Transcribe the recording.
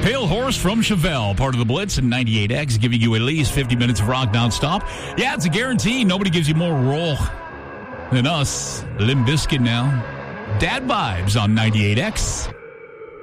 Pale Horse from Chevelle, part of the Blitz and 98X, giving you at least 50 minutes of rock nonstop. Yeah, it's a guarantee. Nobody gives you more roll than us. Limp Bizkit now. Dad Vibes on 98X.